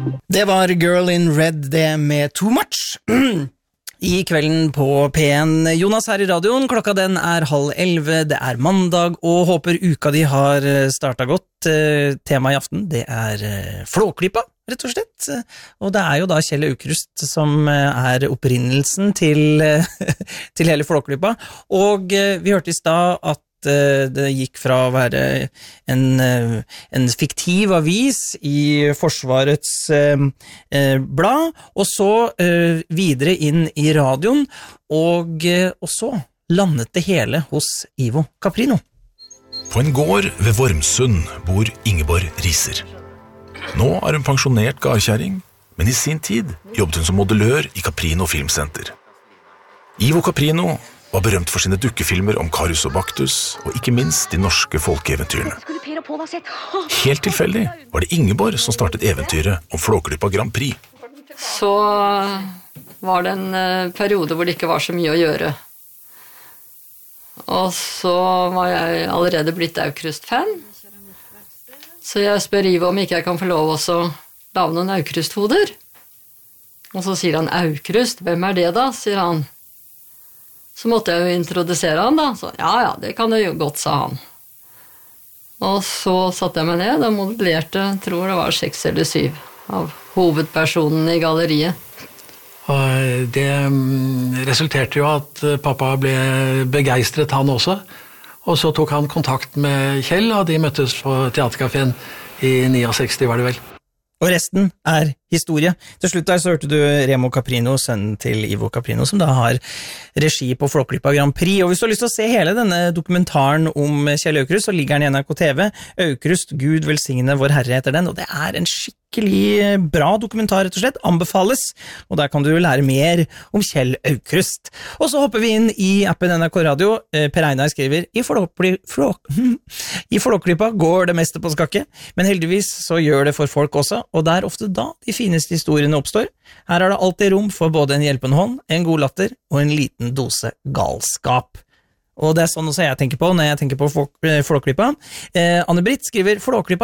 Det var Girl in Red, det med Too Much. I kvelden på P1, Jonas her i radioen, klokka den 10:30, det mandag, og håper uka de har startet godt. Tema i aften, det Flåklypa, rett og slett. Og det jo da Kjell Aukrust som opprinnelsen til hele Flåklypa. Og vi hørte i stad at det gikk fra å være en fiktiv avis i Forsvarets blad, og så videre inn i radioen, og så landet det hele hos Ivo Caprino. På en gård ved Vormsund bor Ingeborg Riser. Nå hun pensjonert gardkjæring, men i sin tid jobbet hun som modellør i Caprino Filmsenter. Ivo Caprino var berømt for sine dukkefilmer om Karius og Baktus, og ikke minst de norske folkeeventyrene. Helt tilfeldig var det Ingeborg som startet eventyret om Flåklypa Grand Prix. Så var det en periode hvor det ikke var så mye å gjøre. Og så var jeg allerede blitt Aukrust-fan. Så jeg spør Ivo om ikke jeg kan få lov å lage noen Aukrust-hoder. Og så sier han, Aukrust, hvem det da, sier han. Så måtte jeg jo introdusere han da. Så, ja, det kan du jo godt, sa han. Og så satte jeg meg ned og modellerte, tror det var 6 eller 7 av hovedpersonene i galleriet. Og det resulterte jo at pappa ble begeistret han også. Og så tok han kontakt med Kjell, og de møttes på Teatercaféen i 69, var det vel. Og resten historie. Til slutt der så hørte du Remo Caprino, sønnen til Ivo Caprino, som da har regi på Flåklypa Grand Prix. Og hvis du har lyst til å se hele denne dokumentaren om Kjell Aukrust, så ligger den i NRK TV. Aukrust, Gud velsigne vår Herre heter den, og det en skikkelig bra dokumentar, rett og slett. Anbefales, og der kan du lære mer om Kjell Aukrust. Og så hopper vi inn i appen NRK Radio. Per Einar skriver, i Flåklypa går det meste på skakke, men heldigvis så gjør det for folk også, og det ofte da de fineste historiene oppstår. Her det alltid rom for både en hjelpende hånd, en god latter og en liten dose galskap. Og det sånn også jeg tenker på når jeg tenker på Flåklypa. Anne-Britt skriver, Flåklypa